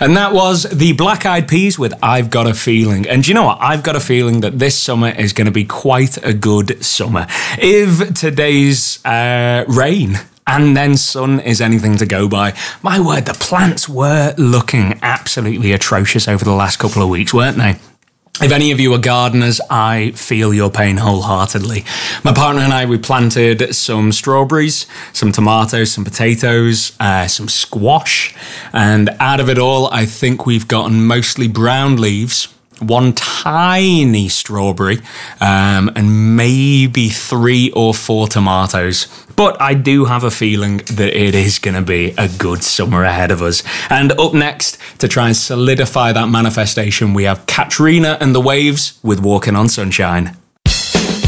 And that was the Black Eyed Peas with I've Got a Feeling. And do you know what? I've got a feeling that this summer is going to be quite a good summer. If today's rain and then sun is anything to go by, my word, the plants were looking absolutely atrocious over the last couple of weeks, weren't they? If any of you are gardeners, I feel your pain wholeheartedly. My partner and I, we planted some strawberries, some tomatoes, some potatoes, some squash. And out of it all, I think we've gotten mostly brown leaves, one tiny strawberry, and maybe 3 or 4 tomatoes. But I do have a feeling that it is going to be a good summer ahead of us. And up next, to try and solidify that manifestation, we have Katrina and the Waves with Walking on Sunshine.